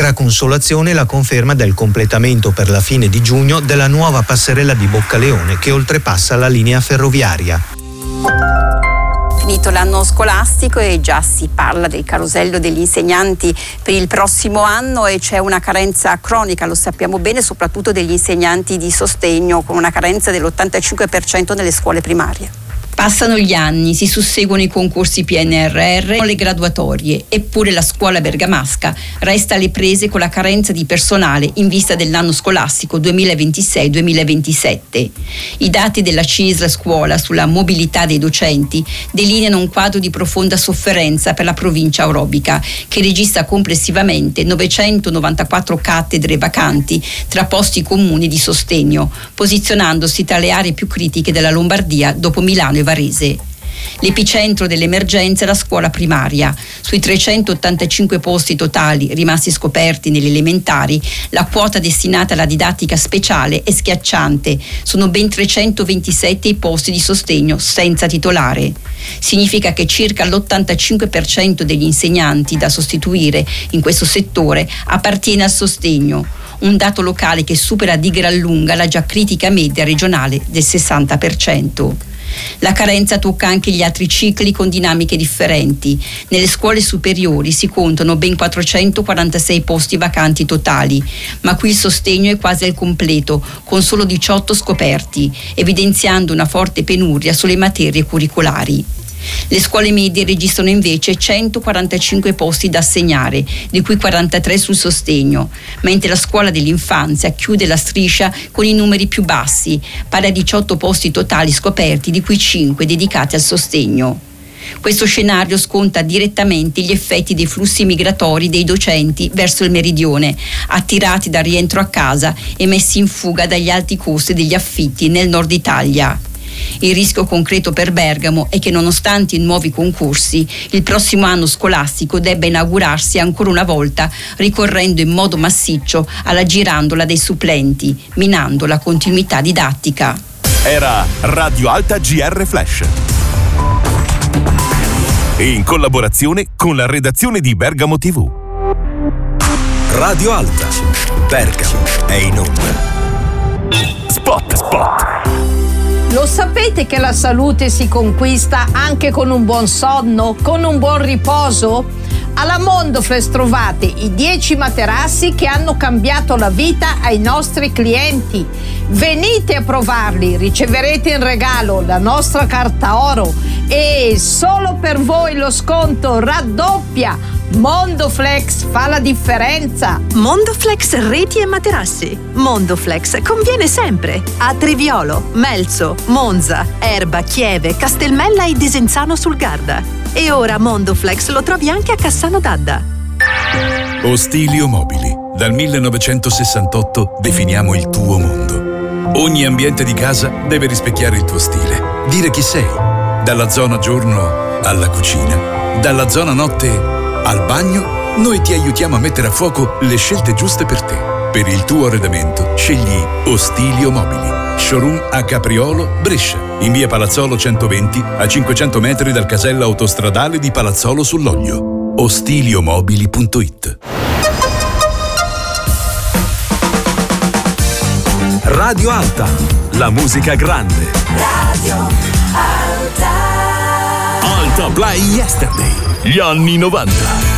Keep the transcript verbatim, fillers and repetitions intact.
Allegra consolazione la conferma del completamento per la fine di giugno della nuova passerella di Boccaleone che oltrepassa la linea ferroviaria. Finito l'anno scolastico e già si parla del carosello degli insegnanti per il prossimo anno e c'è una carenza cronica, lo sappiamo bene, soprattutto degli insegnanti di sostegno, con una carenza dell'ottantacinque per cento nelle scuole primarie. Passano gli anni, si susseguono i concorsi P N R R con le graduatorie, eppure la scuola bergamasca resta alle prese con la carenza di personale in vista dell'anno scolastico duemilaventisei duemilaventisette. I dati della CISL Scuola sulla mobilità dei docenti delineano un quadro di profonda sofferenza per la provincia orobica, che registra complessivamente novecentonovantaquattro cattedre vacanti tra posti comuni di sostegno, posizionandosi tra le aree più critiche della Lombardia dopo Milano e Varese. L'epicentro dell'emergenza è la scuola primaria. Sui trecentottantacinque posti totali rimasti scoperti nelle elementari, la quota destinata alla didattica speciale è schiacciante. Sono ben trecentoventisette i posti di sostegno senza titolare. Significa che circa l'ottantacinque per cento degli insegnanti da sostituire in questo settore appartiene al sostegno, un dato locale che supera di gran lunga la già critica media regionale del sessanta per cento. La carenza tocca anche gli altri cicli con dinamiche differenti. Nelle scuole superiori si contano ben quattrocentoquarantasei posti vacanti totali, ma qui il sostegno è quasi al completo, con solo diciotto scoperti, evidenziando una forte penuria sulle materie curricolari. Le scuole medie registrano invece centoquarantacinque posti da assegnare, di cui quarantatré sul sostegno, mentre la scuola dell'infanzia chiude la striscia con i numeri più bassi, pari a diciotto posti totali scoperti, di cui cinque dedicati al sostegno. Questo scenario sconta direttamente gli effetti dei flussi migratori dei docenti verso il meridione, attirati dal rientro a casa e messi in fuga dagli alti costi degli affitti nel nord Italia. Il rischio concreto per Bergamo è che, nonostante i nuovi concorsi, il prossimo anno scolastico debba inaugurarsi ancora una volta ricorrendo in modo massiccio alla girandola dei supplenti, minando la continuità didattica. Era Radio Alta G R Flash, in collaborazione con la redazione di Bergamo tivù. Radio Alta, Bergamo è in onda. Spot, spot. Lo sapete che la salute si conquista anche con un buon sonno, con un buon riposo? Alla Mondoflex trovate i dieci materassi che hanno cambiato la vita ai nostri clienti. Venite a provarli, riceverete in regalo la nostra carta oro e solo per voi lo sconto raddoppia. Mondoflex fa la differenza. Mondoflex reti e materassi. Mondoflex conviene sempre a Triviolo, Melzo, Monza, Erba, Chieve, Castelmella e Desenzano sul Garda. E ora Mondoflex lo trovi anche a Cassano d'Adda. Ostilio Mobili. Dal millenovecentosessantotto definiamo il tuo mondo. Ogni ambiente di casa deve rispecchiare il tuo stile, dire chi sei. Dalla zona giorno alla cucina, dalla zona notte al bagno, noi ti aiutiamo a mettere a fuoco le scelte giuste per te. Per il tuo arredamento scegli Ostilio Mobili. Showroom a Capriolo, Brescia, in via Palazzolo centoventi, a cinquecento metri dal casello autostradale di Palazzolo sull'Oglio. ostilio-mobili punto it. Radio Alta, la musica grande. Radio Alta. Alta Play Yesterday, gli anni novanta.